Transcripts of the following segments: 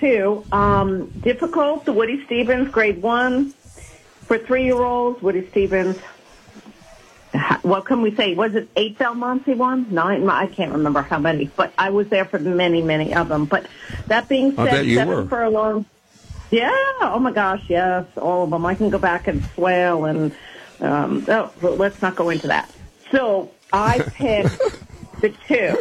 2. Difficult, the Woody Stevens, grade 1. For 3-year-olds, Woody Stevens, what can we say? Was it 8 Belmonts he won? 9? I can't remember how many, but I was there for many, many of them. But that being said, 7 furlongs. Yeah, oh my gosh, yes, all of them. I can go back and swale and, let's not go into that. So I picked the 2,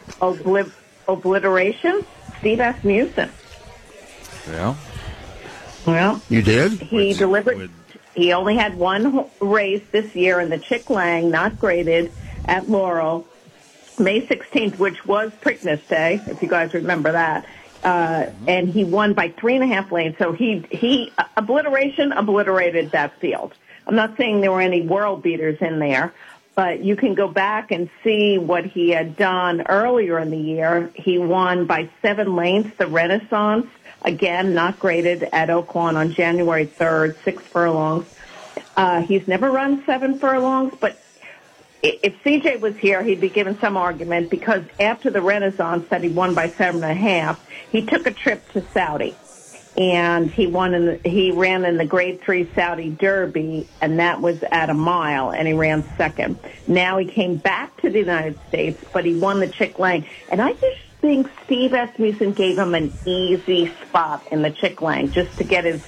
Obliteration, Steve Asmussen. Yeah. Well, you did? He delivered. He only had one race this year in the Chick Lang, not graded, at Laurel, May 16th, which was Preakness Day, if you guys remember that. And he won by 3.5 lanes. So he obliterated that field. I'm not saying there were any world beaters in there, but you can go back and see what he had done earlier in the year. He won by 7 lanes, the Renaissance. Again, not graded at Oaklawn on January 3rd, 6 furlongs. He's never run 7 furlongs, but if CJ was here, he'd be given some argument because after the Renaissance that he won by 7.5, he took a trip to Saudi. And he ran in the grade 3 Saudi Derby, and that was at a mile, and he ran second. Now he came back to the United States, but he won the Chick Lang. And I just think Steve Asmussen gave him an easy spot in the Chick Lang just to get his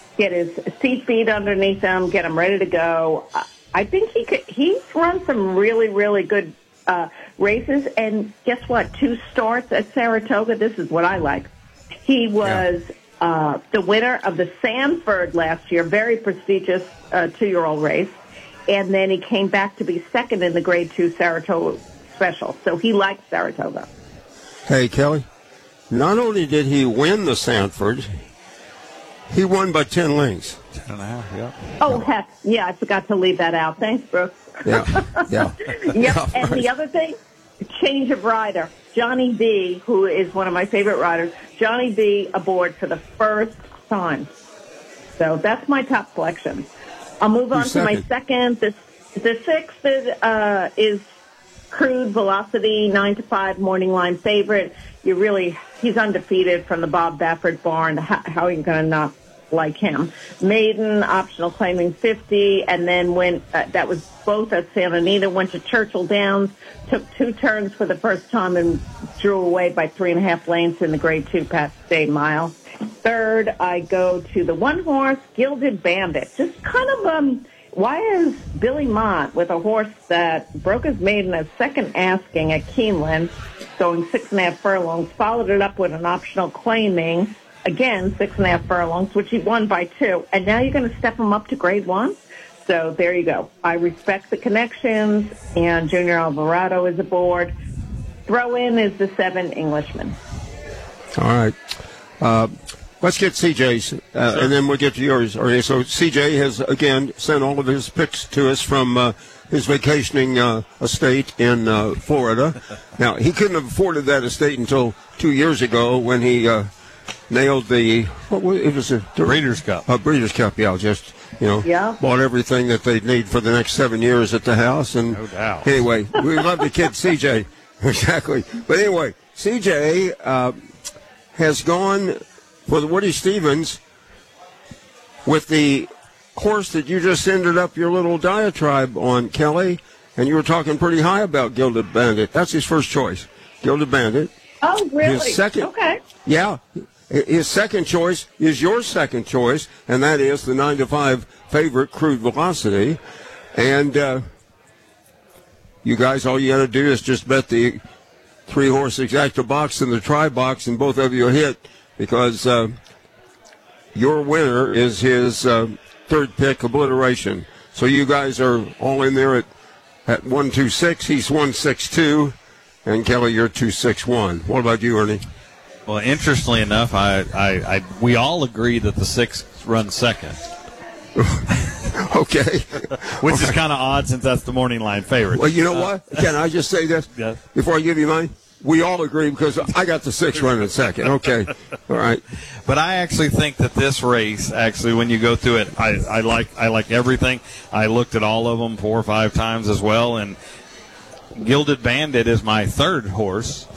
feet underneath him, get him ready to go. I think he's run some really, really good races. And guess what? 2 starts at Saratoga. This is what I like. He was the winner of the Sanford last year, very prestigious 2-year-old race. And then he came back to be second in the grade 2 Saratoga Special. So he likes Saratoga. Hey, Kelly, not only did he win the Sanford, he won by 10 lengths. 10.5, yeah. Oh, heck, yeah, I forgot to leave that out. Thanks, Brooks. Yeah. Yep, and the other thing, change of rider. Johnny B., who is one of my favorite riders, Johnny B. aboard for the first time. So that's my top selection. I'll move on to my second. The 6th is Crude Velocity, 9-5 morning line favorite. He's undefeated from the Bob Baffert barn. How are you going to not like him? Maiden, optional claiming 50, and then that was both at Santa Anita, went to Churchill Downs, took 2 turns for the first time and drew away by 3.5 lanes in the grade 2 Pat Stay mile. Third, I go to the 1-horse Gilded Bandit. Just kind of, why is Billy Mott with a horse that broke his maiden at second asking at Keeneland, going 6.5 furlongs, followed it up with an optional claiming, again, 6.5 furlongs, which he won by 2. And now you're going to step him up to grade 1? So there you go. I respect the connections, and Junior Alvarado is aboard. Throw in is the 7 Englishman. All right. Let's get CJ's, and then we'll get to yours. Okay, so CJ has, again, sent all of his picks to us from his vacationing estate in Florida. Now, he couldn't have afforded that estate until 2 years ago when he nailed the, it was a Breeders' Cup. Breeders' Cup, yeah, just, bought everything that they'd need for the next 7 years at the house. And no doubt. Anyway, we love the kid, CJ. Exactly. But anyway, CJ has gone for the Woody Stevens with the horse that you just ended up your little diatribe on, Kelly, and you were talking pretty high about Gilded Bandit. That's his first choice, Gilded Bandit. Oh, really? His second, okay. Yeah. His second choice is your second choice, and that is the 9-5 favorite, Crude Velocity. And you guys, all you got to do is just bet the 3-horse Exacta box and the Tri box, and both of you hit, because your winner is his third pick, Obliteration. So you guys are all in there at 126. He's 162, and Kelly, you're 261. What about you, Ernie? Well, interestingly enough, we all agree that the 6 runs second. Okay. Which is kind of odd since that's the morning line favorite. Well, you know what? Can I just say this before I give you mine? We all agree because I got the 6 running second. Okay. All right. But I actually think that this race, actually, when you go through it, I like everything. I looked at all of them 4 or 5 times as well, and Gilded Bandit is my third horse.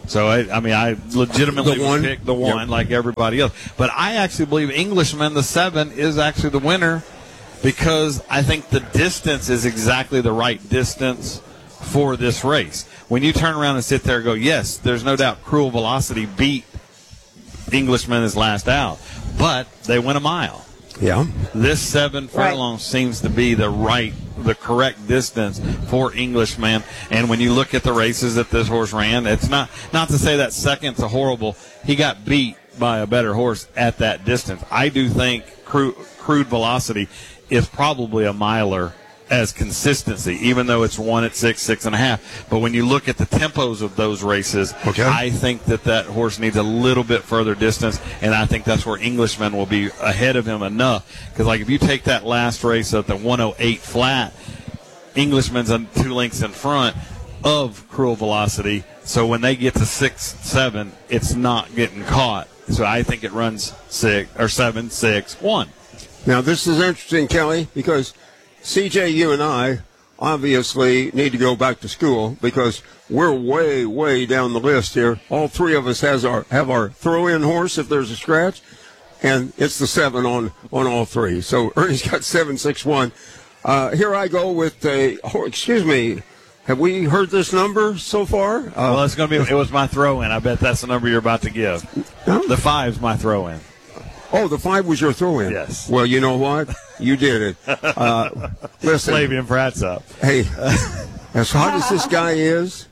So, I legitimately The one? would pick the one, Yep. like everybody else. But I actually believe Englishman, the 7, is actually the winner because I think the distance is exactly the right distance for this race. When you turn around and sit there and go, yes, there's no doubt Cruel Velocity beat Englishman is last out, but they went a mile. Yeah. This 7 furlongs seems to be the correct distance for Englishman. And when you look at the races that this horse ran, it's not to say that second's a horrible. He got beat by a better horse at that distance. I do think Crude Velocity is probably a miler as consistency, even though it's 1 at 6, 6.5. But when you look at the tempos of those races, I think that horse needs a little bit further distance, and I think that's where Englishman will be ahead of him enough. Because, like, if you take that last race at the 108 flat, Englishman's 2 lengths in front of Cruel Velocity. So when they get to 6, 7, it's not getting caught. So I think it runs 7, 6, 1. Now, this is interesting, Kelly, because CJ, you and I obviously need to go back to school because we're way, way down the list here. All three of us have our throw-in horse if there's a scratch, and it's the 7 on all three. So Ernie's got 7, 6, 1. Here I go with excuse me. Have we heard this number so far? Well, it's going to be. It was my throw-in. I bet that's the number you're about to give. Huh? The 5's my throw-in. Oh, the 5 was your throw-in. Yes. Well, you know what? You did it. Listen. Flavian Pratt's up. Hey, as hot as this guy is,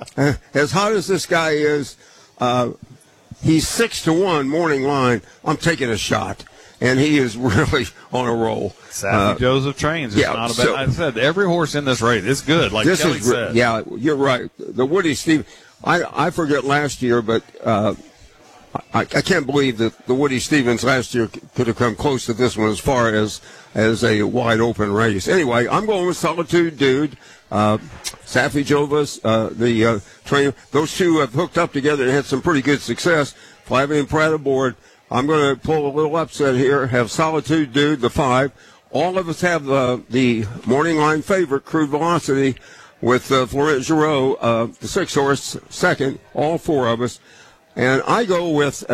he's 6-1 morning line. I'm taking a shot, and he is really on a roll. Savvy Joseph trains. It's not about. I said every horse in this race is good. Like Kelly said. Yeah, you're right. The Woody Stevens. I forget last year, but. I can't believe that the Woody Stevens last year could have come close to this one as far as a wide open race. Anyway, I'm going with Solitude Dude, Safi Jovas, the trainer. Those two have hooked up together and had some pretty good success. Flavian Pratt aboard. I'm going to pull a little upset here. Have Solitude Dude, the 5. All of us have the morning line favorite, Crude Velocity, with Florent Giroux, the 6 horse, second. All 4 of us. And I go with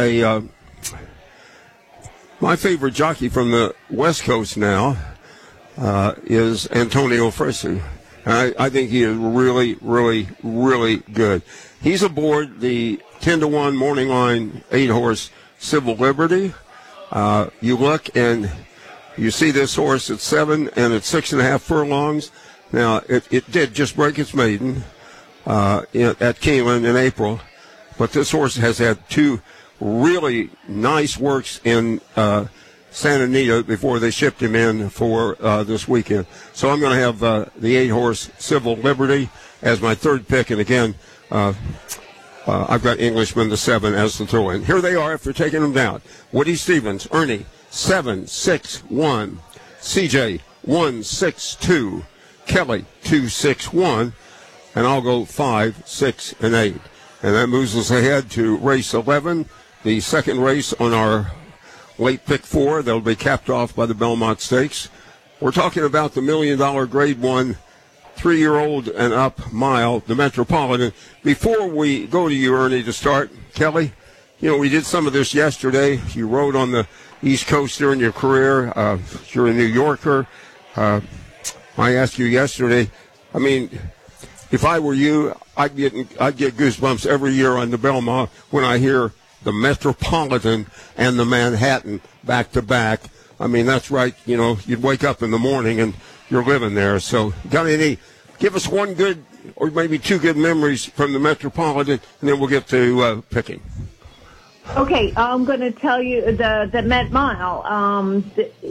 my favorite jockey from the West Coast now is Antonio Fresi. And I think he is really, really, really good. He's aboard the 10-1 morning line 8-horse Civil Liberty. You look and you see this horse at 7 and at 6.5 furlongs. Now, it did just break its maiden at Keeneland in April. But this horse has had 2 really nice works in Santa Anita before they shipped him in for this weekend. So I'm going to have the 8-horse Civil Liberty as my 3rd pick. And again, I've got Englishman, the 7, as the throw-in. Here they are after taking them down. Woody Stevens, Ernie, 7, 6, 1. CJ, 1, 6, 2. Kelly, 2, 6, 1. And I'll go 5, 6, and 8. And that moves us ahead to race 11, the second race on our late pick 4. That'll be capped off by the Belmont Stakes. We're talking about the $1 million Grade 1 3-year-old and up mile, the Metropolitan. Before we go to you, Ernie, to start, Kelly, we did some of this yesterday. You rode on the East Coast during your career. You're a New Yorker. I asked you yesterday, if I were you, I'd get goosebumps every year on the Belmont when I hear the Metropolitan and the Manhattan back to back. That's right. You'd wake up in the morning and you're living there. So, give us one good or maybe 2 good memories from the Metropolitan, and then we'll get to picking. Okay, I'm going to tell you the Met Mile,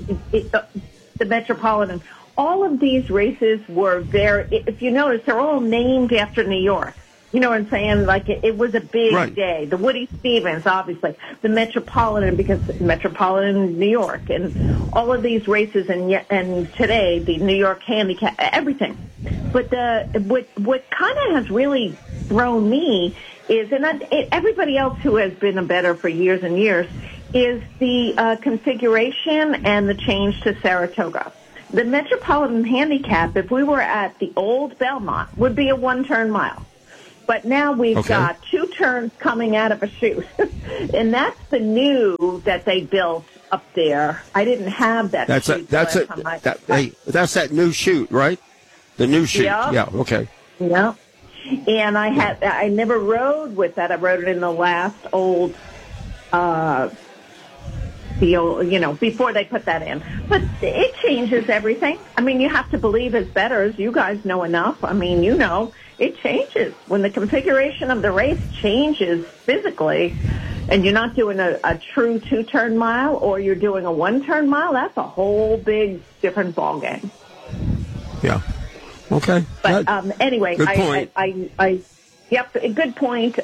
the Metropolitan. All of these races were if you notice, they're all named after New York. You know what I'm saying? Like, it was a big day. The Woody Stevens, obviously. The Metropolitan, because Metropolitan, New York. And all of these races, and today, the New York Handicap, everything. But what kind of has really thrown me is, and everybody else who has been a bettor for years and years, is the configuration and the change to Saratoga. The Metropolitan Handicap, if we were at the old Belmont, would be a 1-turn mile. But now we've Okay. got 2 turns coming out of a chute. And that's the new that they built up there. I didn't have that chute That's last time that's that new chute, right? The new chute. Yeah. Yeah. Okay. Yeah. And I never rode with that. I rode it in the last old, before they put that in. But it changes everything. I mean, you have to believe as bettors. You guys know enough. I mean, it changes. When the configuration of the race changes physically, and you're not doing a true 2-turn mile, or you're doing a 1-turn mile, that's a whole big different ball game. Yeah. Okay. But anyway, good point. Yep, good point.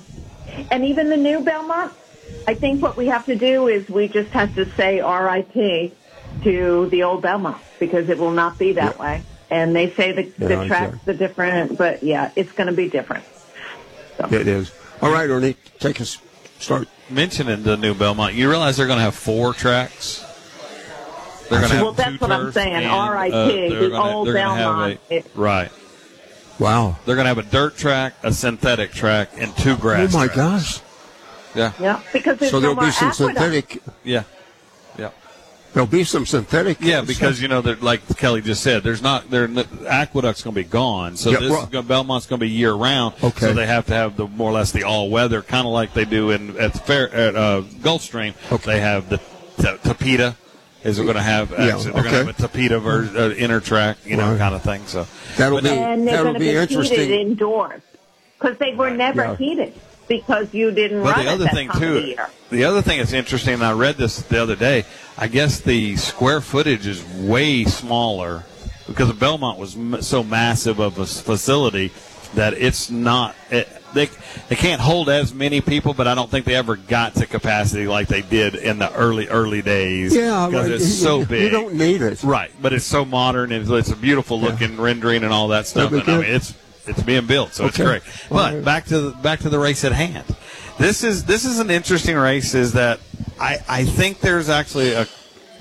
And even the new Belmont, I think what we have to do is we just have to say RIP to the old Belmont, because it will not be that way. And they say the tracks are different, but yeah, it's going to be different. So. It is. All right, Ernie, take us. Start. Mentioning the new Belmont, you realize they're going to have 4 tracks? They're going to have 2 that's what I'm turfs saying. and, R.I.P. The old they're gonna Belmont. Right. Wow. They're going to have a dirt track, a synthetic track, and 2 grass Oh, my tracks. gosh. Yeah. Yeah, because there's So there'll no more be some aqueduct. synthetic. Yeah. Yeah. There'll be some synthetic. Yeah, because like Kelly just said, aqueduct's going to be gone. So Belmont's going to be year round. Okay. So they have to have the more or less the all weather, kind of like they do at the fair at Gulfstream. Okay. They have the Tapeta. Is going to have they're going to have a Tapeta inner track, Right. kind of thing. So that'll be And they're that'll going to be be interesting. heated indoors, because they were never heated, because you didn't But run the other it that thing time of the too, year. the other thing that's interesting, and I read this the other day. I guess the square footage is way smaller because the Belmont was so massive of a facility that it's not. They can't hold as many people, but I don't think they ever got to capacity like they did in the early days. Yeah, because it's so big. You don't need it, right? But it's so modern and it's a beautiful looking rendering and all that stuff. And I mean, it's being built, so it's great. But back to the race at hand. This is an interesting race. Is that I think there's actually a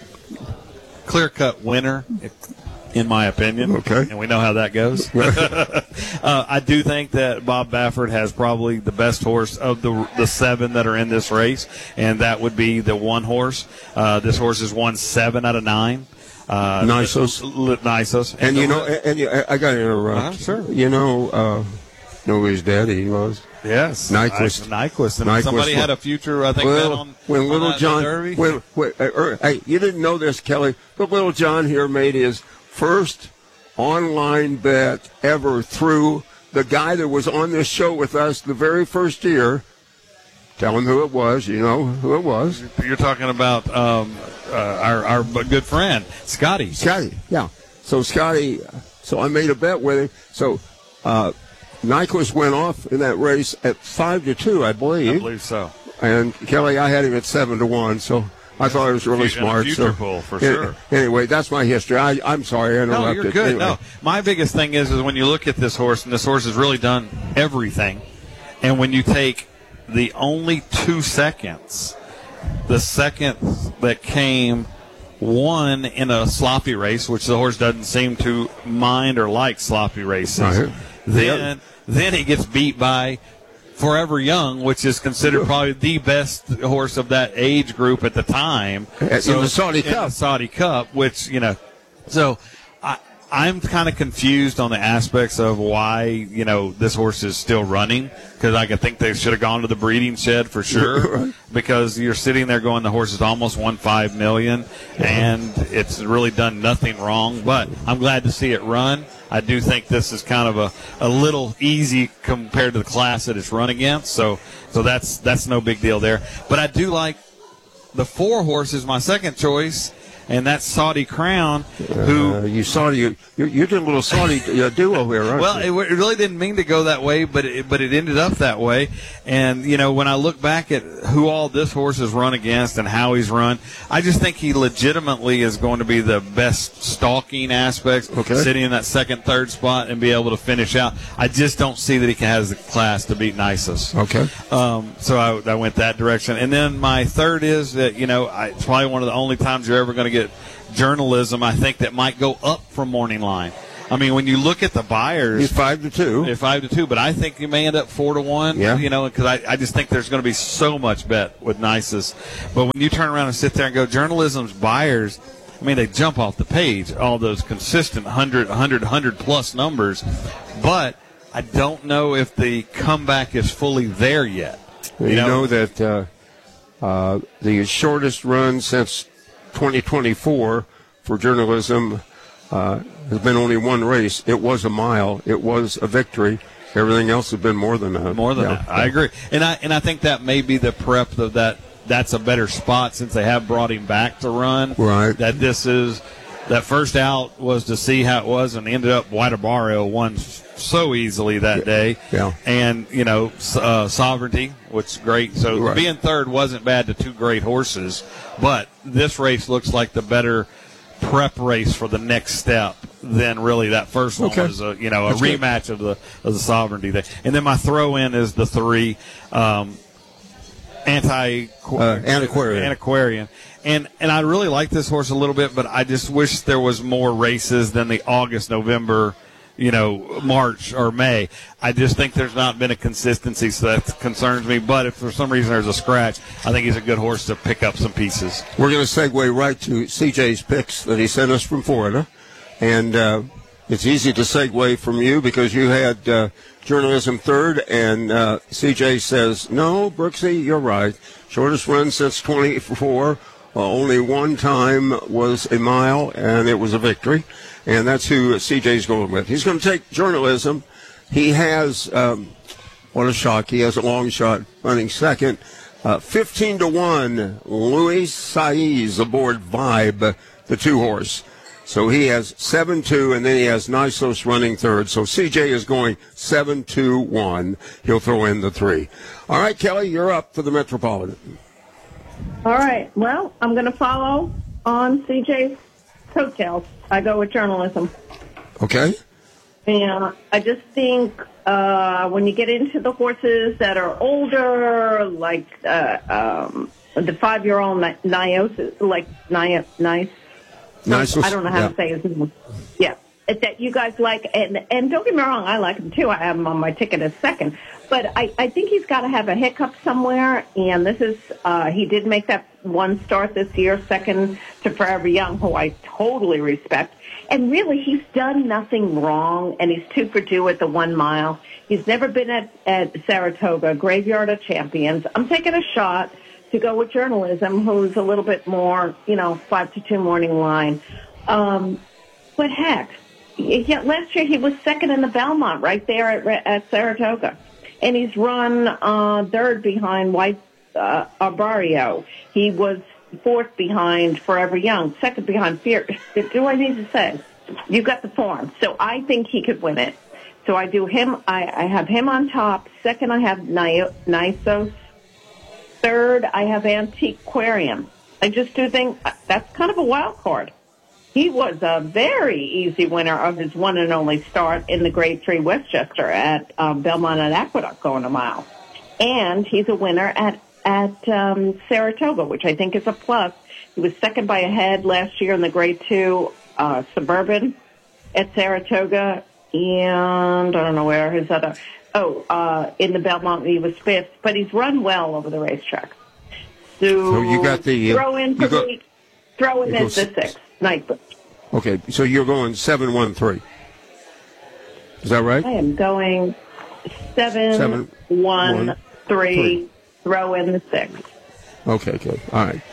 clear-cut winner, in my opinion. Okay. And we know how that goes. I do think that Bob Baffert has probably the best horse of the 7 that are in this race, and that would be the 1 horse. This horse has won 7 out of 9. Nysos. And I got to interrupt. Sure. Know who his daddy was? Yes, Nyquist. And Nyquist. somebody had a future, I think, bet on when Little on John. Derby. Hey, you didn't know this, Kelly, but Little John here made his first online bet ever through the guy that was on this show with us the very first year. Tell him who it was. You know who it was. You're talking about our good friend Scotty. Scotty, yeah. So Scotty, I made a bet with him. So Nyquist went off in that race at 5-2, I believe. I believe so. And Kelly, I had him at 7-1. So I thought it was really smart. Future pool for sure. Anyway, that's my history. I'm sorry I interrupted. No, you're good. Anyway. No, my biggest thing is when you look at this horse, and this horse has really done everything. And when you take the only 2 seconds, the second that came won in a sloppy race, which the horse doesn't seem to mind or like sloppy races. Right. Then he gets beat by Forever Young, which is considered probably the best horse of that age group at the time. In the Saudi Cup. The Saudi Cup, which, so I'm kind of confused on the aspects of why, this horse is still running, because I could think they should have gone to the breeding shed for sure, Right. because you're sitting there going, the horse has almost won $5 million, and it's really done nothing wrong, but I'm glad to see it run. I do think this is kind of a little easy compared to the class that it's run against, so that's no big deal there. But I do like the 4 horse is my second choice, and that's Saudi Crown, who you did a little Saudi duo here, right? Well, it really didn't mean to go that way, but it ended up that way. And when I look back at who all this horse has run against and how he's run, I just think he legitimately is going to be the best stalking aspects, sitting in that second, third spot and be able to finish out. I just don't see that he has the class to beat Nysos. Okay. So I went that direction, and then my third is that it's probably one of the only times you're ever going to get journalism, I think, that might go up from Morning Line. I mean, when you look at the buyers, he's 5-2. They're 5-2, but I think you may end up 4-1. Yeah. You know, because I just think there's going to be so much bet with Nisus. But when you turn around and sit there and go, journalism's buyers, I mean, they jump off the page, all those consistent 100 plus numbers. But I don't know if the comeback is fully there yet. You know that the shortest run since 2024 for journalism has been only one race. It was a mile. It was a victory. Everything else has been more than that. More than that. I agree. And I think that may be the prep of that. That's a better spot since they have brought him back to run. Right. That this is that first out was to see how it was, and ended up Whitebarrio won so easily that day. Yeah. And Sovereignty, which is great. So being third wasn't bad to two great horses, but this race looks like the better prep race for the next step than really that first one was a rematch of the Sovereignty thing. And then my throw in is the 3 Antiquarian. And I really like this horse a little bit, but I just wish there was more races than the August, November, March or May. I just think there's not been a consistency, so that concerns me. But if for some reason there's a scratch, I think he's a good horse to pick up some pieces. We're going to segue right to CJ's picks that he sent us from Florida. And it's easy to segue from you because you had journalism third, and CJ says, no, Brooksy, you're right. Shortest run since 24. Only one time was a mile, and it was a victory. And that's who CJ's going with. He's going to take journalism. He has, what a shock, he has a long shot running second. 15-1, Luis Saiz aboard Vibe, the 2-horse. So he has 7-2, and then he has Nisos running third. So CJ is going 7-2-1. He'll throw in the 3. All right, Kelly, you're up for the Metropolitan. All right. Well, I'm going to follow on CJ's coattails. I go with journalism. Okay. And I just think when you get into the horses that are older, like the 5-year-old Nios, like Nice. I don't know how to say his name. Yeah. That you guys like, and don't get me wrong, I like him too. I have him on my ticket as second. But I think he's got to have a hiccup somewhere, and this is, he did make that one start this year, second to Forever Young, who I totally respect. And really, he's done nothing wrong, and he's 2 for 2 at the 1 mile. He's never been at Saratoga, Graveyard of Champions. I'm taking a shot to go with journalism, who's a little bit more, 5-2 morning line. But heck, last year he was second in the Belmont right there at Saratoga. And he's run third behind Whitebarrio. He was fourth behind Forever Young, second behind Fear. Do I need to say? You got the form. So I think he could win it. So I do him. I have him on top. Second, I have Nisos. Third, I have Antiquarian. I just do think that's kind of a wild card. He was a very easy winner of his one and only start in the Grade 3 Westchester at Belmont and Aqueduct going a mile. And he's a winner at Saratoga, which I think is a plus. He was second by a head last year in the Grade 2 Suburban at Saratoga. And I don't know where his other... in the Belmont he was fifth. But he's run well over the racetrack. So you got the... throw in as the 6th. Knightbridge. Okay, so you're going 7-1-3. Is that right? I am going 7-1-3. Throw in the 6. Okay, good. All right.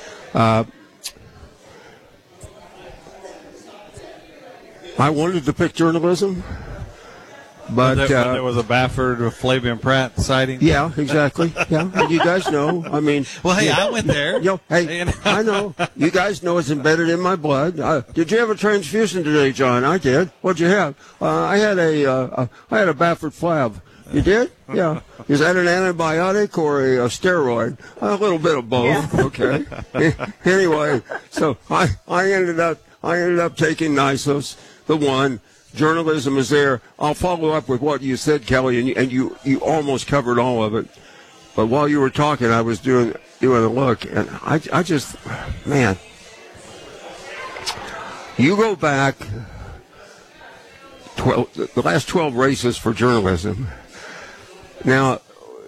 I wanted to pick journalism, but there was a Baffert Flavian Pratt sighting. Yeah, exactly. Yeah, you guys know. I mean, well, hey, I went there. I know. You guys know it's embedded in my blood. Did you have a transfusion today, John? I did. What'd you have? I had a Baffert Flav. You did? Yeah. Is that an antibiotic or a steroid? A little bit of both. Yeah. Okay. Anyway, so I ended up taking Nisos, the 1. Journalism is there. I'll follow up with what you said, Kelly, and you almost covered all of it. But while you were talking, I was doing a look, and I just, man, you go back the last 12 races for journalism. Now,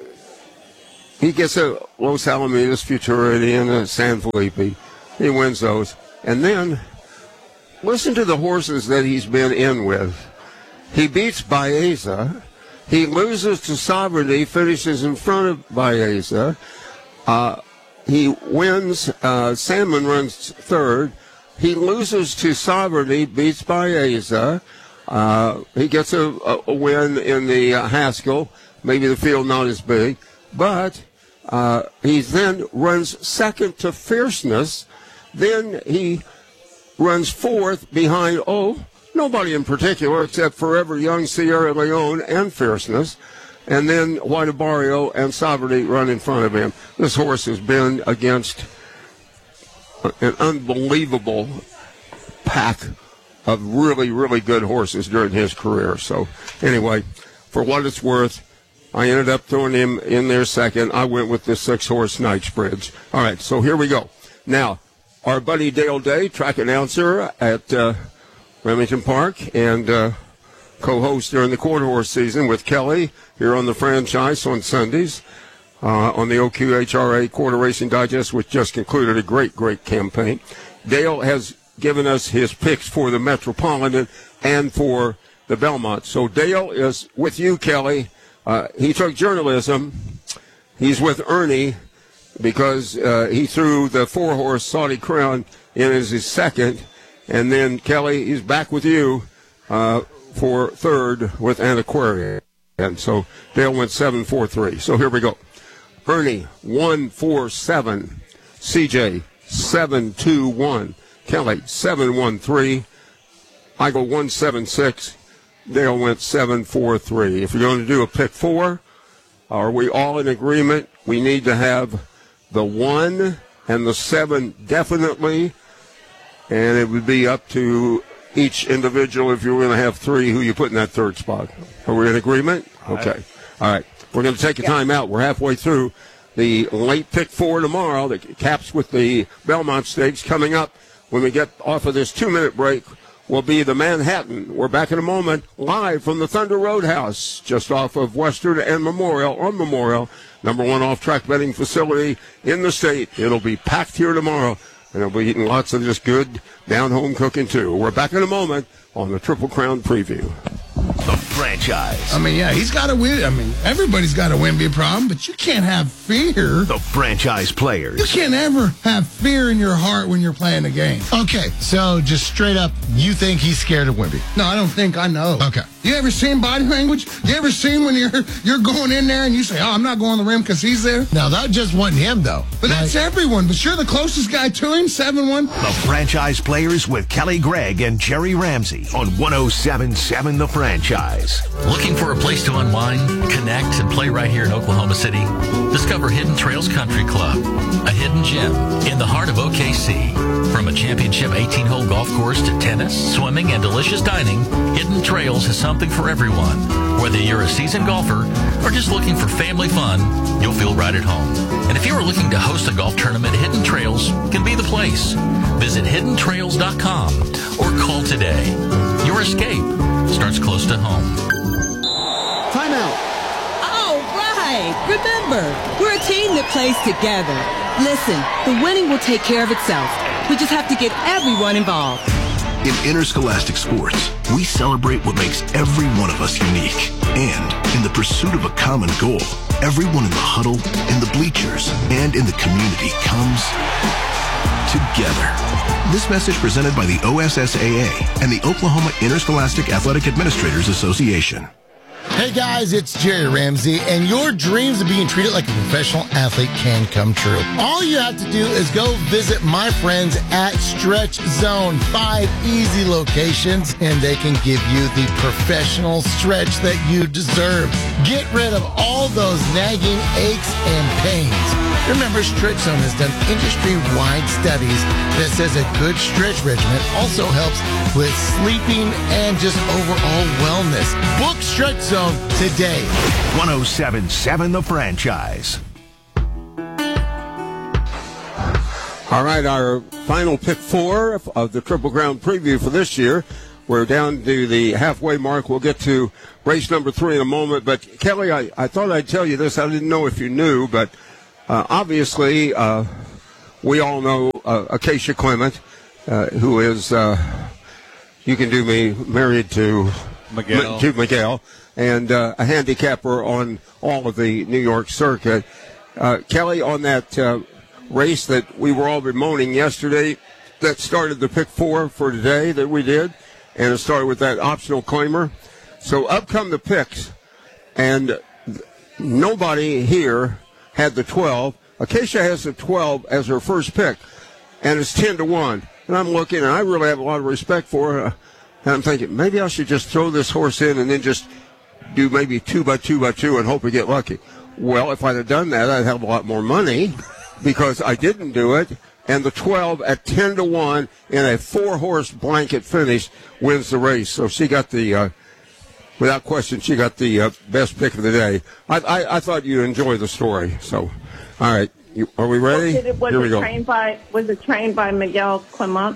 he gets a Los Alamitos, Futurity, and a San Felipe. He wins those. And then, listen to the horses that he's been in with. He beats Baeza. He loses to Sovereignty, finishes in front of Baeza. He wins. Sandman runs third. He loses to Sovereignty, beats Baeza. He gets a win in the Haskell. Maybe the field not as big. But he then runs second to Fierceness. Then he runs fourth behind, nobody in particular except Forever Young, Sierra Leone, and Fierceness. And then White Barrio and Sovereignty run in front of him. This horse has been against an unbelievable pack of really, really good horses during his career. So, anyway, for what it's worth, I ended up throwing him in there second. I went with the 6-horse Knightsbridge. All right, so here we go. Now, our buddy Dale Day, track announcer at Remington Park and co-host during the quarter horse season with Kelly here on the franchise on Sundays on the OQHRA Quarter Racing Digest, which just concluded a great, great campaign. Dale has given us his picks for the Metropolitan and for the Belmont. So Dale is with you, Kelly. He took journalism. He's with Ernie because he threw the 4-horse Saudi Crown in as his second. And then, Kelly, he's back with you for third with Antiquarian. And so Dale went 7-4-3. So here we go. Ernie, 1-4-7. CJ, 7-2-1. Kelly, 7-1-3. I go 1-7-6. Dale went 7-4-3. If you're going to do a pick 4, are we all in agreement? We need to have the 1 and the 7 definitely, and it would be up to each individual if you're going to have 3 who you put in that third spot. Are we in agreement? Okay. All right. We're going to take a time out. We're halfway through the late pick 4 tomorrow that caps with the Belmont Stakes. Coming up when we get off of this 2-minute break will be the Manhattan. We're back in a moment, live from the Thunder Roadhouse, just off of Western and Memorial, on Memorial, number 1 off-track betting facility in the state. It'll be packed here tomorrow, and we'll be eating lots of just good down-home cooking, too. We're back in a moment on the Triple Crown Preview. The franchise. I mean, yeah, he's got to win. I mean, everybody's got to win, be a problem, but you can't have fear. The franchise players. You can't ever have fear in your heart when you're playing a game. Okay, so just straight up, you think he's scared of Wemby? No, I don't think. I know. Okay. You ever seen body language? You ever seen when you're going in there and you say, I'm not going to the rim because he's there? No, that just wasn't him, though. But that's everyone. But you're the closest guy to him, 7-1. The franchise players with Kelly Gregg and Jerry Ramsey on 107.7 The Franchise. Looking for a place to unwind, connect, and play right here in Oklahoma City? Discover Hidden Trails Country Club, a hidden gem in the heart of OKC. From a championship 18-hole golf course to tennis, swimming, and delicious dining, Hidden Trails has something for everyone. Whether you're a seasoned golfer or just looking for family fun, you'll feel right at home. And if you are looking to host a golf tournament, Hidden Trails can be the place. Visit hiddentrails.com or call today. Your escape starts close to home. Timeout. All right. Remember, we're a team that plays together. Listen, the winning will take care of itself. We just have to get everyone involved. In interscholastic sports, we celebrate what makes every one of us unique. And in the pursuit of a common goal, everyone in the huddle, in the bleachers, and in the community comes together. This message presented by the OSSAA and the Oklahoma Interscholastic Athletic Administrators Association. Hey guys, it's Jerry Ramsey, and your dreams of being treated like a professional athlete can come true. All you have to do is go visit my friends at Stretch Zone. 5 easy locations, and they can give you the professional stretch that you deserve. Get rid of all those nagging aches and pains. Remember, Stretch Zone has done industry-wide studies that says a good stretch regimen also helps with sleeping and just overall wellness. Book Stretch Zone today. 107.7 The Franchise. All right, our final pick 4 of the Triple Crown Preview for this year We're down to the halfway mark. We'll get to race number 3 in a moment. But, Kelly, I thought I'd tell you this. I didn't know if you knew, but obviously we all know Acacia Clement, who is, you can do me, married to Miguel, and a handicapper on all of the New York circuit. Kelly, on that race that we were all bemoaning yesterday, that started the pick 4 for today that we did, and it started with that optional claimer. So up come the picks, and nobody here had the 12. Acacia has the 12 as her first pick, and it's 10-1. And I'm looking, and I really have a lot of respect for her. And I'm thinking, maybe I should just throw this horse in and then just do maybe 2 by 2 by 2 and hope we get lucky. Well, if I'd have done that, I'd have a lot more money because I didn't do it. And the 12 at 10-1 in a 4-horse blanket finish wins the race. So she got the, without question, she got the best pick of the day. I thought you'd enjoy the story. So, all right, are we ready? Was it trained by Miguel Clement?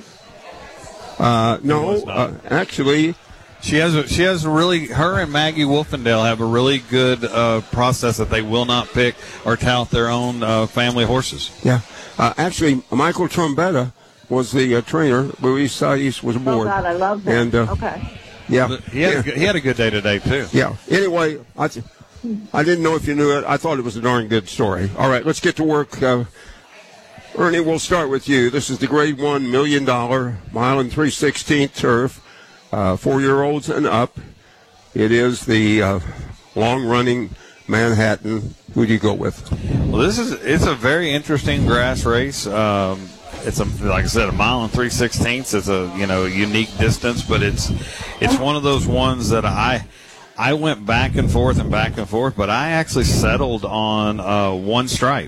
No, actually. She has really, her and Maggie Wolfendale have a really good process that they will not pick or tout their own family horses. Yeah. Actually, Michael Trombetta was the trainer. Luis Saiz was aboard. Oh, God, I love him. And, okay. Yeah. He had a good day today, too. Yeah. Anyway, I didn't know if you knew it. I thought it was a darn good story. All right, let's get to work. Ernie, we'll start with you. This is the Grade 1 $1 million mile and 3/16 turf, 4-year-olds and up. It is the long-running Manhattan. Who do you go with? Well, it's a very interesting grass race. It's like I said, 1 mile and 3/16. It's a unique distance, but it's one of those ones that I went back and forth, but I actually settled on one stripe.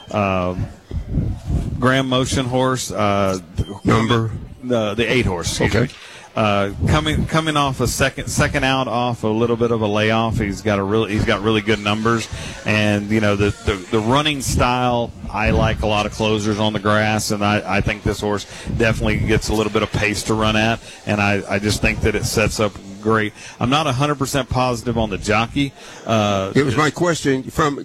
Graham Motion horse, number the 8 horse. Excuse me. Coming off a second out off a little bit of a layoff. He's got really good numbers, and the running style. I like a lot of closers on the grass, and I think this horse definitely gets a little bit of pace to run at, and I just think that it sets up great. I'm not 100% positive on the jockey. It was my question.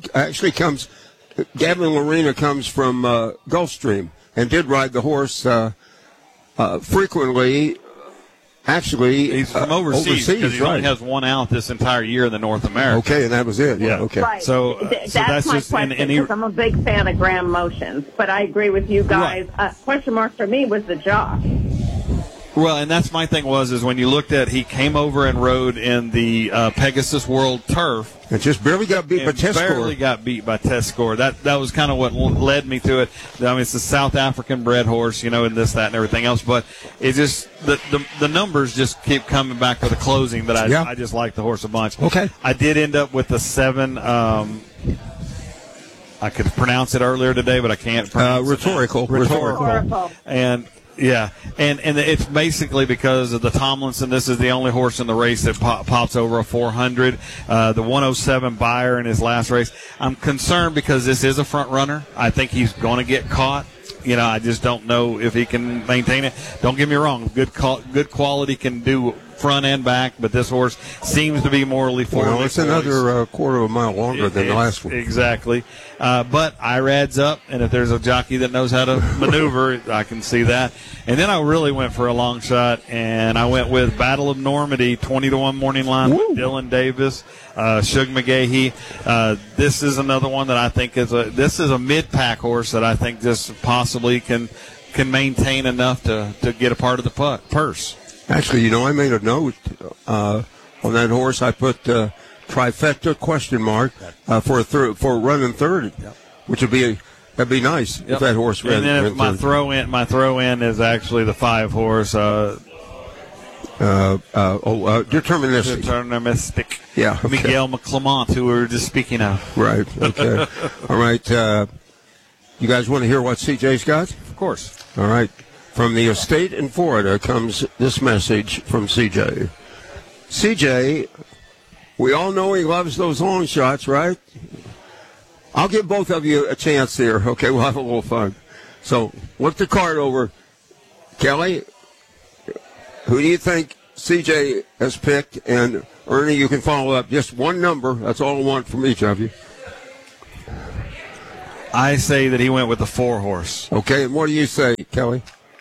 Gavin Lorena comes from Gulfstream and did ride the horse frequently. Actually, he's from overseas because he only has one out this entire year in the North America. Okay, and that was it. Yeah. Okay. Right. So that's my just question, because I'm a big fan of Graham Motions, but I agree with you guys. Right. Question mark for me was the jock. Well, and that's my thing is when you looked at, he came over and rode in the Pegasus World Turf. And just barely got beat by Tescore. Barely got beat by Tescore. That was kind of what led me to it. I mean, it's a South African bred horse, and this, that, and everything else. But it just the numbers just keep coming back to the closing that I just like the horse a bunch. Okay. I did end up with the 7. I could pronounce it earlier today, but I can't pronounce Rhetorical. And yeah, and it's basically because of the Tomlinson. This is the only horse in the race that pops over a 400. The 107 Buyer in his last race. I'm concerned because this is a front runner. I think he's going to get caught. I just don't know if he can maintain it. Don't get me wrong. Good quality can do front and back, but this horse seems to be morally forward. Well, it's another quarter of a mile longer than the last one. Exactly. But IRAD's up, and if there's a jockey that knows how to maneuver, I can see that. And then I really went for a long shot, and I went with Battle of Normandy, 20-1 morning line with Dylan Davis, Shug McGahee. This is another one that I think is a mid-pack horse that I think just possibly can maintain enough to get a part of the purse. Actually, I made a note on that horse. I put trifecta question mark for running third, which would be that'd be nice if that horse ran. And then my throw in is actually the 5 horse. Deterministic. Yeah, okay. Miguel McClement, who we were just speaking of. Right. Okay. All right. You guys want to hear what CJ's got? Of course. All right. From the estate in Florida comes this message from CJ. CJ, we all know he loves those long shots, right? I'll give both of you a chance here. Okay, we'll have a little fun. So, look the card over. Kelly, who do you think CJ has picked, and Ernie, you can follow up. Just one number. That's all I want from each of you. I say that he went with the 4 horse. Okay, and what do you say, Kelly?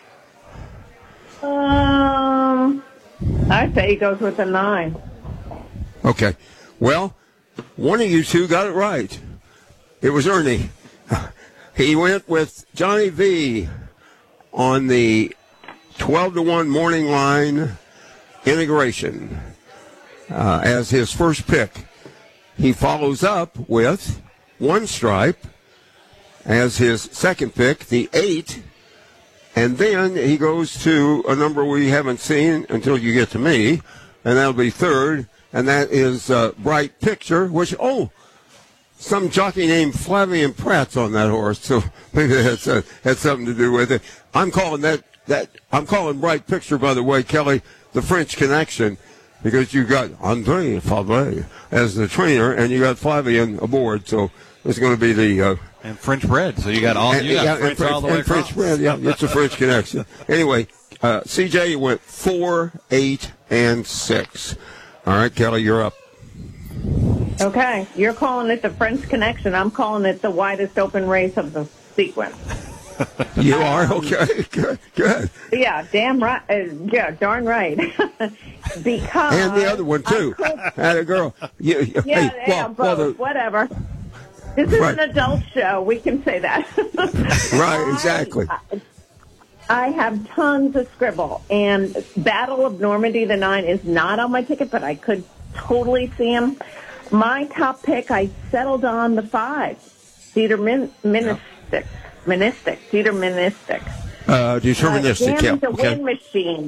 I say he goes with the 9. Okay. Well, one of you two got it right. It was Ernie. He went with Johnny V on the 12-1 morning line integration as his first pick. He follows up with One Stripe as his second pick, the 8. And then he goes to a number we haven't seen until you get to me, and that'll be 3rd, and that is Bright Picture, which, some jockey named Flavian Pratt's on that horse, so maybe that's had something to do with it. I'm calling I'm calling Bright Picture, by the way, Kelly, the French Connection, because you got André Fabre as the trainer, and you got Flavian aboard, so it's going to be the and French bread. So you got all French all the way across. French bread, yeah, it's a French Connection. Anyway, CJ went 4, 8, and 6. All right, Kelly, you're up. Okay, you're calling it the French Connection. I'm calling it the widest open race of the sequence. You are? Okay, good. Yeah, damn right. Yeah, darn right. Because and the other one, too. Had a girl. Whatever. This is an adult show. We can say that. Right, exactly. I have tons of scribble. And Battle of Normandy, the 9, is not on my ticket, but I could totally see him. My top pick, I settled on the 5, Deterministic. Deterministic. Deterministic, He's a win machine.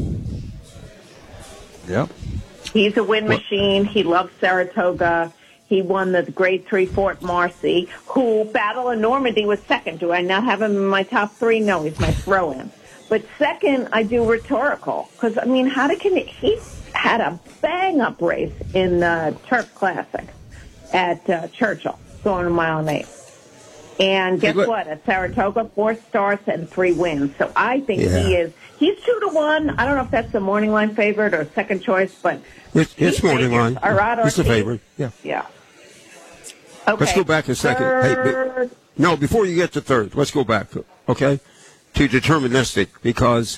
Yep. He's a win machine. He loves Saratoga. He won the Grade 3 Fort Marcy, who Battle of Normandy was second. Do I not have him in my top 3? No, he's my throw-in. But second, I do Rhetorical. Because, I mean, he had a bang-up race in the Turf Classic at Churchill, going a mile and 8. And guess what? At Saratoga, 4 starts and 3 wins. So I think he's 2-1. I don't know if that's the morning line favorite or second choice, but it's morning line. It's the favorite. Yeah. Yeah. Okay. Let's go back a second. Hey, no, before you get to 3rd, let's go back, okay, to Deterministic, because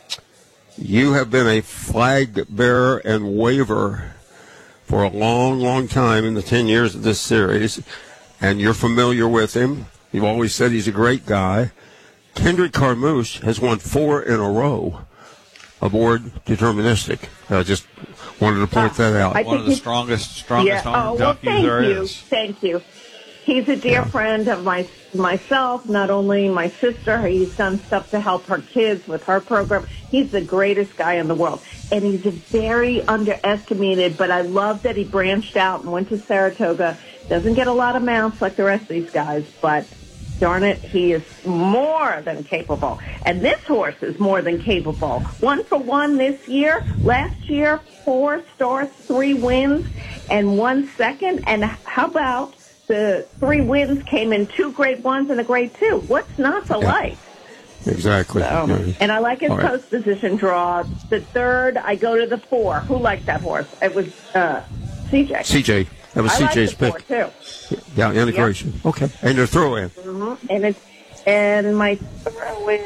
you have been a flag bearer and waiver for a long, long time in the 10 years of this series, and you're familiar with him. You've always said he's a great guy. Kendrick Carmouche has won 4 in a row aboard Deterministic. I just wanted to point that out. One of the strongest home jockeys there is. Thank you. He's a dear friend of myself, not only my sister. He's done stuff to help her kids with her program. He's the greatest guy in the world. And he's very underestimated, but I love that he branched out and went to Saratoga. Doesn't get a lot of mounts like the rest of these guys, but darn it, he is more than capable. And this horse is more than capable. 1 for 1 this year. Last year, 4 starts, 3 wins, and 1 second. And how about the 3 wins came in 2 Grade 1s and a Grade 2? What's not to like? Exactly. So, and I like his post position draw. The 3rd, I go to the 4. Who liked that horse? It was CJ. CJ. That was CJ's pick. 4 too. Yeah, integration. Yep. Okay. And your throw-in. Mm-hmm. And my throw-in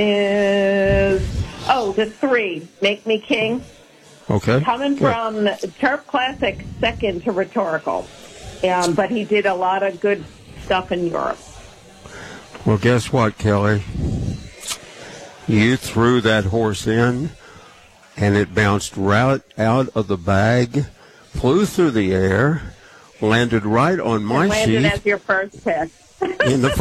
is the 3. Make Me King. Okay. Coming from Turf Classic, second to Rhetorical. But he did a lot of good stuff in Europe. Well, guess what, Kelly? You threw that horse in, and it bounced right out of the bag, flew through the air, landed right on my sheet. Landed as your first pick. in the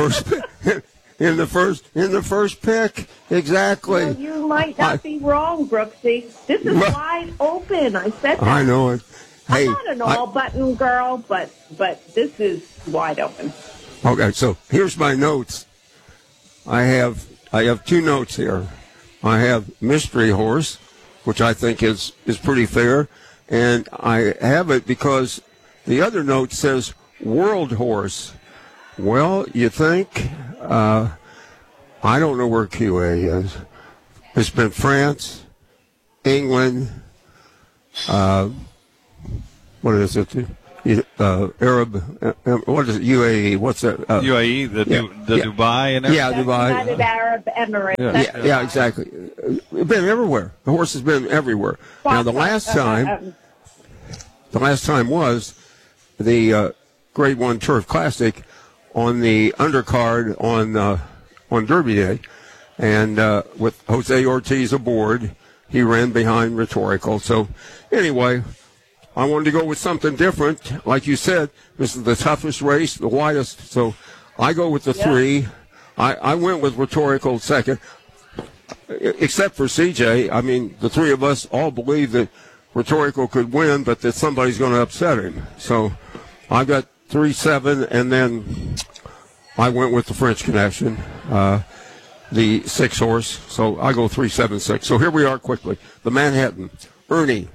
first pick, exactly. Well, you might not be wrong, Brooksy. This is wide open. I said that. I know it. Hey, I'm not an all-button girl, but this is wide open. Okay, so here's my notes. I have 2 notes here. I have Mystery Horse, which I think is pretty fair, and I have it because the other note says World Horse. Well, you think, I don't know where QA is. It's been France, England, what is it? Arab, what is it? UAE? What's that? UAE, Dubai and everything? Yeah, Dubai. United Arab Emirates. Yeah, exactly. It's been everywhere. The horse has been everywhere. Now, the last time was the Grade 1 Turf Classic on the undercard on Derby Day, and with Jose Ortiz aboard, he ran behind Rhetorical. So, anyway, I wanted to go with something different. Like you said, this is the toughest race, the widest. So I go with the 3. I went with Rhetorical second, except for CJ. I mean, the 3 of us all believe that Rhetorical could win, but that somebody's going to upset him. So I got 3-7, and then I went with the French Connection, the 6 horse. So I go 3-7-6. So here we are quickly. The Manhattan, Ernie,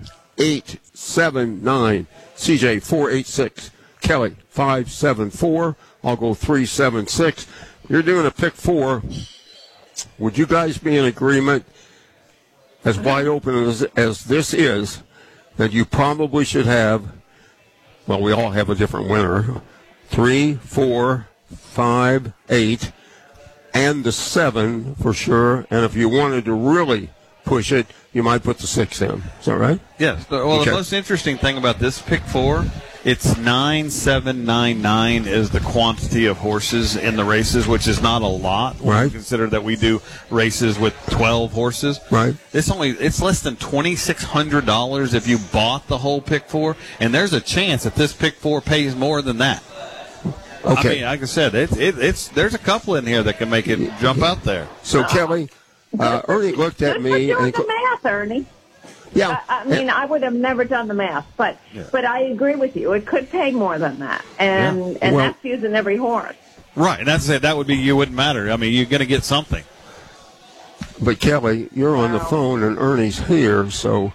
8-7-9, CJ 4-8-6, Kelly 5-7-4. I'll go 3-7-6. You're doing a pick 4. Would you guys be in agreement, as wide open as this is, that you probably should have? Well, we all have a different winner. 3, 4, 5, 8, and the 7 for sure. And if you wanted to really push it, you might put the 6 in. Is that right? Yes. Well, okay. The most interesting thing about this pick 4, it's 9, 7, 9, 9 is the quantity of horses in the races, which is not a lot. Right. Consider that we do races with 12 horses. Right. It's less than $2,600 if you bought the whole pick 4, and there's a chance that this pick 4 pays more than that. Okay. I mean, like I said, there's a couple in here that can make it jump out there. So Kelly, Ernie looked at me. Good for doing the math, Ernie. Yeah. I mean, I would have never done the math, but I agree with you. It could pay more than that, and that's using every horse. Right, and that's it. That would be you wouldn't matter. I mean, you're going to get something. But Kelly, you're on the phone, and Ernie's here, so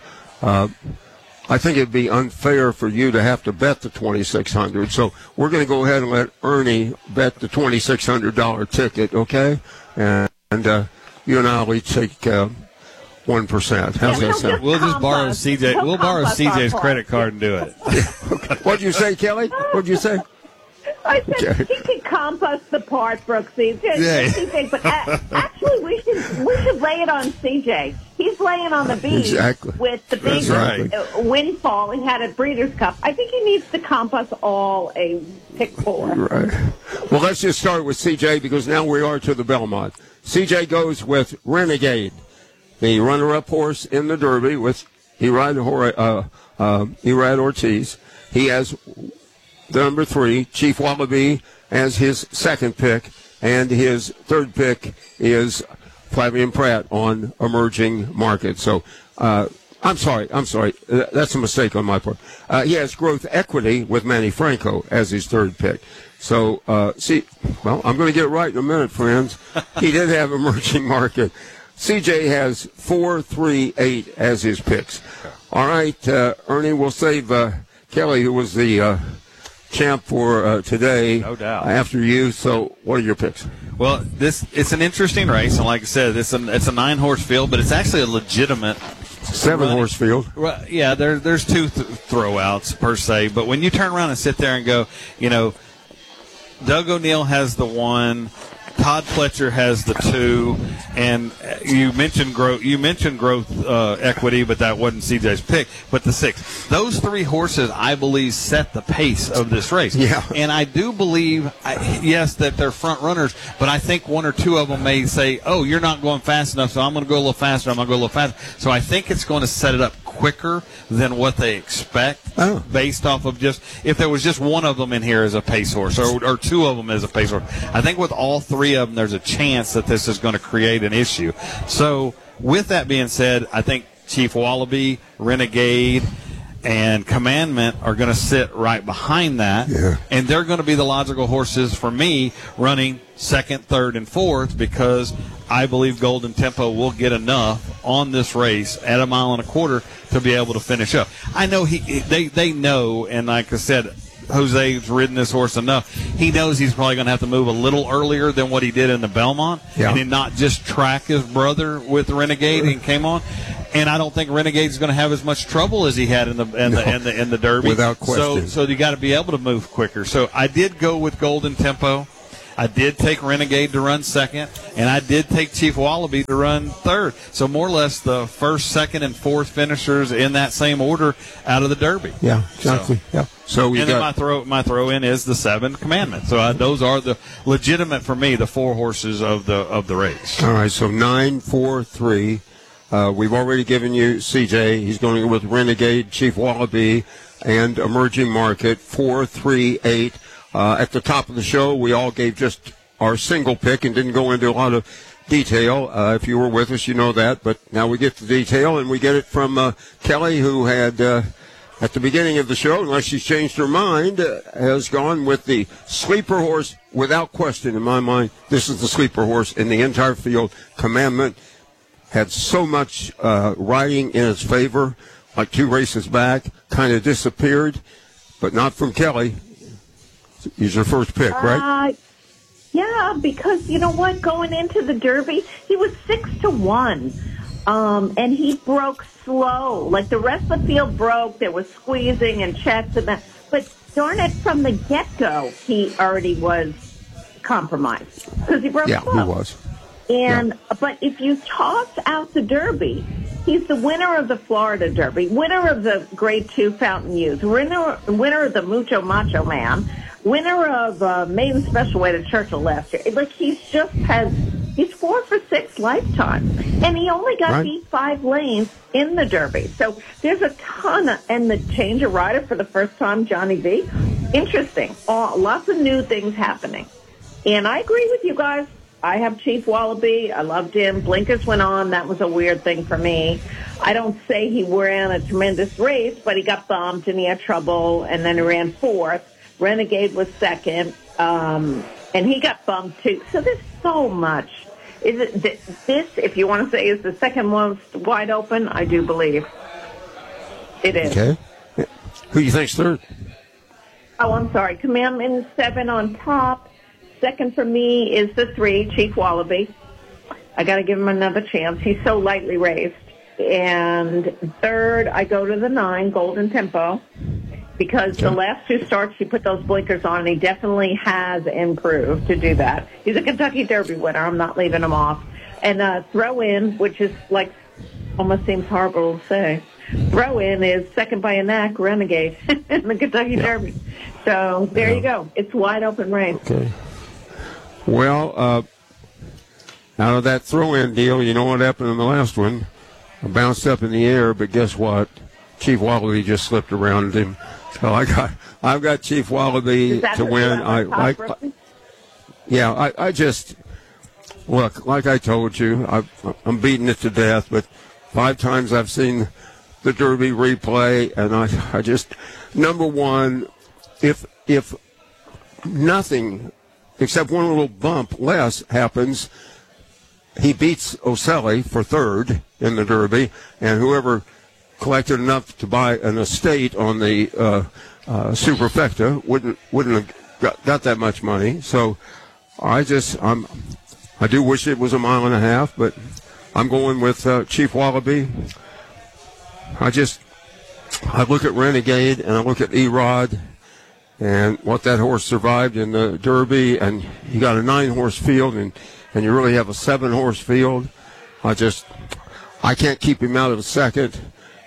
I think it'd be unfair for you to have to bet the $2,600. So we're going to go ahead and let Ernie bet the $2,600 ticket, okay? And you and I'll each take 1%. How's that sound? We'll just borrow CJ. We'll borrow CJ's credit card and do it. What'd you say, Kelly? What'd you say? I said he can compost the part, Brooksy. CJ, but actually, we should lay it on CJ. He's laying on the beach with the big windfall he had at Breeders' Cup. I think he needs to compost all a pick 4. Right. Well, let's just start with CJ because now we are to the Belmont. CJ goes with Renegade, the runner-up horse in the Derby with Erad Ortiz. He has the number 3, Chief Wallaby, as his second pick, and his third pick is Flavian Pratt on Emerging Market. So, I'm sorry. That's a mistake on my part. He has Growth Equity with Manny Franco as his third pick. So, I'm going to get it right in a minute, friends. He did have Emerging Market. CJ has 4, 3, 8 as his picks. All right, Ernie, we'll save Kelly, who was the champ for today. No doubt. After you. So, what are your picks? Well, it's an interesting race, and like I said, it's a 9-horse field, but it's actually a legitimate 7-horse field. Right, yeah, there's 2 throwouts per se, but when you turn around and sit there and go, Doug O'Neill has the 1. Todd Pletcher has the 2, and you mentioned growth equity, but that wasn't CJ's pick. But the 6, those 3 horses, I believe, set the pace of this race. Yeah. And I do believe, yes, that they're front runners, but I think 1 or 2 of them may say, "Oh, you're not going fast enough, so I'm going to go a little faster. I'm going to go a little faster." So I think it's going to set it up quicker than what they expect, based off of just if there was just 1 of them in here as a pace horse or 2 of them as a pace horse. I think with all 3 of them, there's a chance that this is going to create an issue. So with that being said, I think Chief Wallaby, Renegade, and Commandment are going to sit right behind that, and they're going to be the logical horses for me running 2nd, 3rd, and 4th because I believe Golden Tempo will get enough on this race at 1.25 miles to be able to finish up. I know they know, and like I said, Jose's ridden this horse enough. He knows he's probably going to have to move a little earlier than what he did in the Belmont, and then not just track his brother with Renegade and came on. And I don't think Renegade's going to have as much trouble as he had in the Derby, without question. So you got to be able to move quicker. So I did go with Golden Tempo. I did take Renegade to run second, and I did take Chief Wallaby to run third. So more or less the first, second, and fourth finishers in that same order out of the Derby. Yeah, exactly. So we then my throw in is the 7 Commandment. So those are the legitimate for me, the 4 horses of the race. All right. So 9, 4, 3. We've already given you CJ. He's going to go with Renegade, Chief Wallaby, and Emerging Market. 4, 3, 8. At the top of the show, we all gave just our single pick and didn't go into a lot of detail. If you were with us, you know that. But now we get the detail, and we get it from Kelly, who had, at the beginning of the show, unless she's changed her mind, has gone with the sleeper horse without question. In my mind, this is the sleeper horse in the entire field. Commandment had so much riding in its favor, like 2 races back, kind of disappeared, but not from Kelly. He's your first pick, right? Yeah, because you know what? Going into the Derby, he was 6-1, and he broke slow. Like the rest of the field broke. There was squeezing and checks and that. But darn it, from the get-go, he already was compromised because he broke slow. Yeah, he was. But if you toss out the Derby, he's the winner of the Florida Derby, winner of the Grade 2 Fountain Youth, winner of the Mucho Macho Man, winner of Maiden Special Weight at Churchill last year. Like he's 4 for 6 lifetime, and he only got beat 5 lanes in the Derby. So there's a ton and the change of rider for the first time, Johnny V. Interesting. Lots of new things happening, and I agree with you guys. I have Chief Wallaby. I loved him. Blinkers went on. That was a weird thing for me. I don't say he ran a tremendous race, but he got bumped and he had trouble, and then he ran 4th. Renegade was 2nd, and he got bumped too. So there's so much. Is it this, if you want to say, is the second most wide open? I do believe it is. Okay. Who do you think's third? Oh, I'm sorry. Commandment 7 on top. Second for me is the 3, Chief Wallaby. I got to give him another chance. He's so lightly raced. And third, I go to the 9, Golden Tempo, because the last 2 starts, he put those blinkers on, and he definitely has improved to do that. He's a Kentucky Derby winner. I'm not leaving him off. And throw in, which is like almost seems horrible to say, throw in is Second by a Neck, Renegade in the Kentucky Derby. So there you go. It's a wide open race. Okay. Well, out of that throw-in deal, you know what happened in the last one? I bounced up in the air, but guess what? Chief Wallaby just slipped around him. So I've got Chief Wallaby to win. I just look, like I told you, I'm beating it to death. But 5 times I've seen the Derby replay, and I just, number one, if nothing except one little bump less happens, he beats Oselli for 3rd in the Derby, and whoever collected enough to buy an estate on the Superfecta wouldn't have got that much money. So I do wish it was a 1.5 miles, but I'm going with Chief Wallaby. I look at Renegade and I look at Erod and what that horse survived in the Derby, and you got a 9-horse field, and you really have a 7-horse field. I can't keep him out of the second.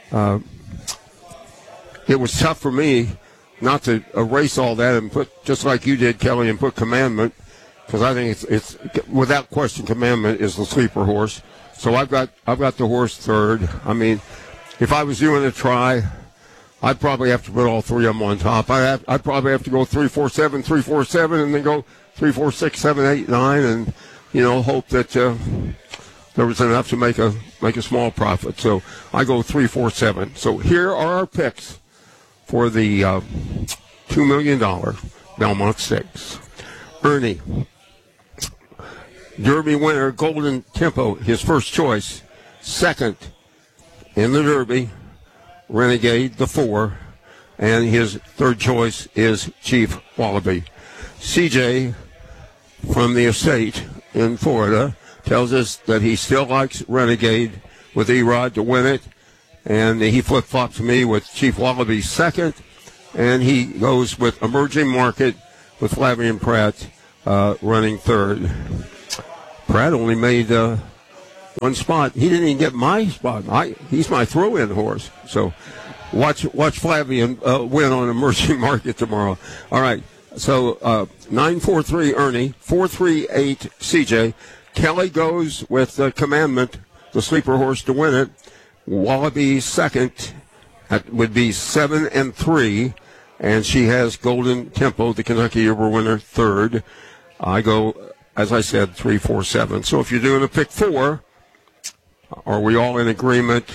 It was tough for me not to erase all that and put, just like you did, Kelly, and put Commandment, because I think it's without question Commandment is the sleeper horse. So I've got the horse 3rd. I mean, if I was doing a try, I'd probably have to put all 3 of them on top. I'd probably have to go 3, 4, 7, 3, 4, 7, and then go 3, 4, 6, 7, 8, 9, and hope that there was enough to make a small profit. So I go 3, 4, 7. So here are our picks for the $2 million Belmont Stakes. Ernie, Derby winner, Golden Tempo, his first choice. Second in the Derby, Renegade, the 4. and his third choice is Chief Wallaby. CJ from the estate in Florida tells us that he still likes Renegade with Erod to win it, and he flip-flops me with Chief Wallaby second, and he goes with Emerging Market with Flavian Pratt running third. Pratt only made one spot. He didn't even get my spot. He's my throw-in horse. So watch Flavian win on Emerging Market tomorrow. All right. So 9-4-3 Ernie, 4-3-8 CJ. Kelly goes with Commandment, the sleeper horse, to win it. Wallaby second. That would be 7-3. And she has Golden Tempo, the Kentucky Derby winner, third. I go, as I said, 3-4-7. So if you're doing a pick four, are we all in agreement?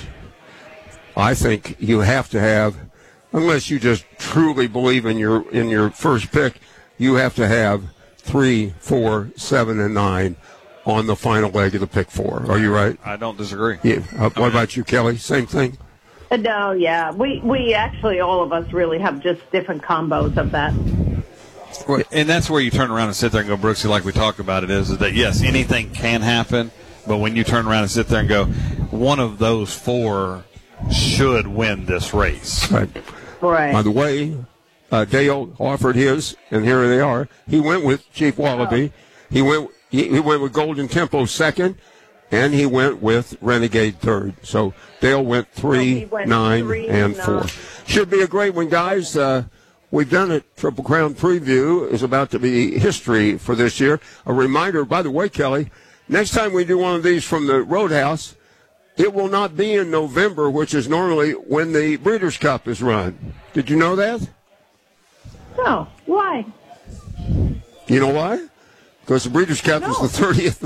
I think you have to have, unless you just truly believe in your first pick, you have to have 3, 4, 7, and 9 on the final leg of the pick four. Are you right? I don't disagree. Yeah. What about you, Kelly? Same thing? No, yeah. We actually, all of us really have just different combos of that. And that's where you turn around and sit there and go, Brooksy, like we talked about it, is that, yes, anything can happen, but when you turn around and sit there and go, one of those four should win this race. Right. Right. By the way, Dale offered his, and here they are. He went with Chief Wallaby. He went with Golden Tempo second, and he went with Renegade third. So Dale went 3, 9, and 4. Should be a great one, guys. We've done it. Triple Crown Preview is about to be history for this year. A reminder, by the way, Kelly, next time we do one of these from the Roadhouse, it will not be in November, which is normally when the Breeders' Cup is run. Did you know that? No. Why? You know why? Because the Breeders' Cup is the 30th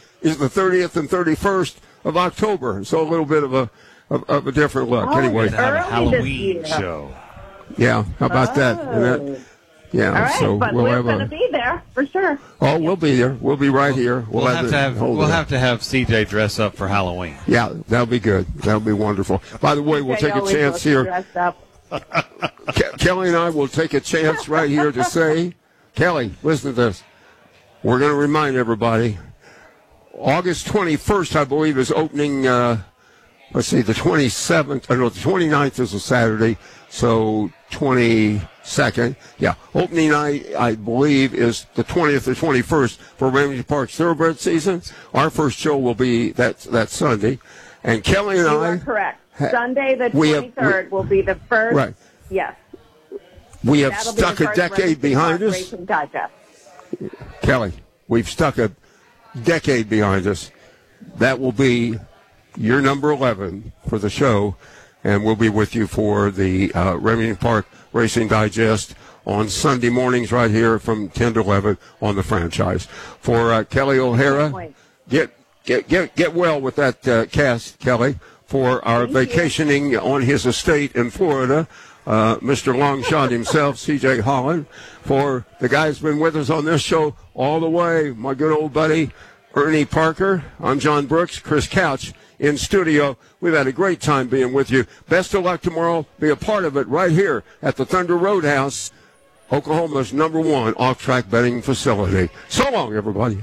and 31st of October. So a little bit of a different look. Anyway, have a Halloween show. Yeah, how about that? Yeah, all right, so but we're going to be there for sure. Oh, we'll be there. We'll be right here. We'll have to have CJ dress up for Halloween. Yeah, that'll be good. That'll be wonderful. By the way, we'll take a chance here. Kelly and I will take a chance right here to say, Kelly, listen to this. We're going to remind everybody, August 21st, I believe, is opening, the 27th. The 29th is a Saturday, so 22nd. Yeah, opening night, I believe, is the 20th or 21st for Remington Park's Thoroughbred season. Our first show will be that Sunday. And Kelly and you are correct. Sunday the 23rd will be the first. Right. Yes. We have stuck a decade behind us. Kelly, we've stuck a decade behind us. That will be your number 11 for the show, and we'll be with you for the Remington Park Racing Digest on Sunday mornings right here from 10 to 11 on the franchise. For Kelly O'Hara, get well with that cast, Kelly, for our vacationing on his estate in Florida. Mr. Longshot himself, C.J. Holland, for the guy who's been with us on this show all the way, my good old buddy, Ernie Parker. I'm John Brooks, Chris Couch in studio. We've had a great time being with you. Best of luck tomorrow. Be a part of it right here at the Thunder Roadhouse, Oklahoma's #1 off-track betting facility. So long, everybody.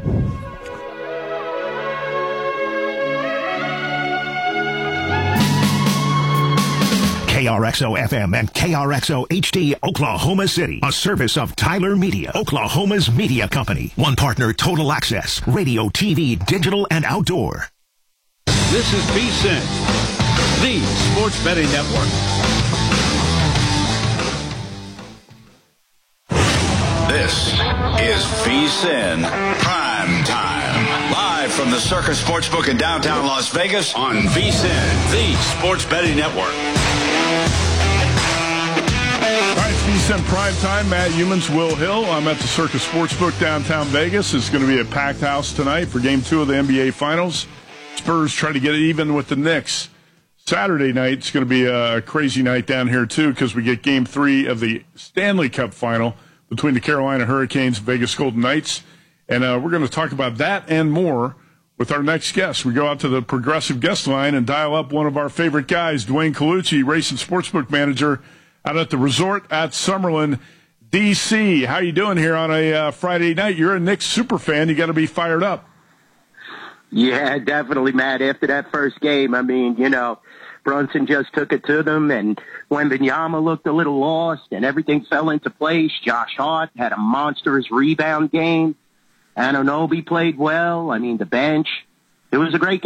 KRXO FM and KRXO HD Oklahoma City, a service of Tyler Media, Oklahoma's media company. One partner, Total Access, radio, TV, digital, and outdoor. This is VSiN, the sports betting network. This is VSiN Prime Time. Live from the Circus Sportsbook in downtown Las Vegas on VSiN, the sports betting network. All right, it's VSiN Prime Time. Matt Humans, Will Hill. I'm at the Circus Sportsbook downtown Vegas. It's going to be a packed house tonight for Game 2 of the NBA Finals. Spurs try to get it even with the Knicks. Saturday night, it's going to be a crazy night down here, too, because we get Game 3 of the Stanley Cup Final between the Carolina Hurricanes and Vegas Golden Knights. And we're going to talk about that and more with our next guest. We go out to the Progressive guest line and dial up one of our favorite guys, Dwayne Colucci, race and sportsbook manager out at the resort at Summerlin, D.C. How you doing here on a Friday night? You're a Knicks super fan. You got to be fired up. Yeah, definitely, Matt. After that first game, I mean, Brunson just took it to them, and Wembanyama looked a little lost, and everything fell into place. Josh Hart had a monstrous rebound game. Anunoby played well. I mean, the bench. It was a great game.